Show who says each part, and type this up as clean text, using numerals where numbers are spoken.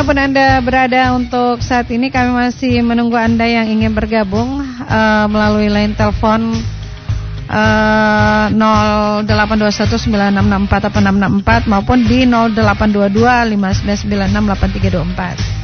Speaker 1: dimanapun Anda berada untuk saat ini, kami masih menunggu Anda yang ingin bergabung melalui line telepon 08219664 maupun di 0822 59968324.